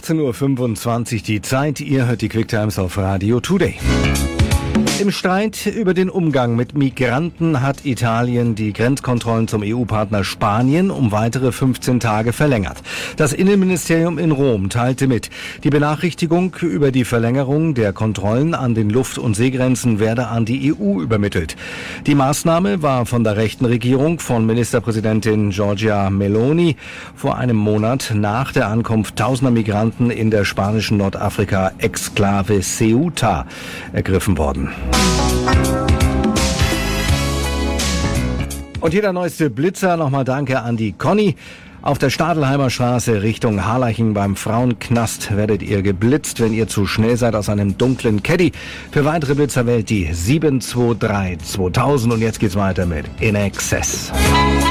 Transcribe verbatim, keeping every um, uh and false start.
achtzehn Uhr fünfundzwanzig die Zeit. Ihr hört die Quick Times auf Radio Today. Im Streit über den Umgang mit Migranten hat Italien die Grenzkontrollen zum E U-Partner Spanien um weitere fünfzehn Tage verlängert. Das Innenministerium in Rom teilte mit, die Benachrichtigung über die Verlängerung der Kontrollen an den Luft- und Seegrenzen werde an die E U übermittelt. Die Maßnahme war von der rechten Regierung von Ministerpräsidentin Giorgia Meloni vor einem Monat nach der Ankunft tausender Migranten in der spanischen Nordafrika-Exklave Ceuta ergriffen worden. Und hier der neueste Blitzer. Nochmal danke an die Conny. Auf der Stadelheimer Straße Richtung Harlaching beim Frauenknast werdet ihr geblitzt, wenn ihr zu schnell seid aus einem dunklen Caddy. Für weitere Blitzer wählt die sieben zwei drei zweitausend. Und jetzt geht's weiter mit In Excess.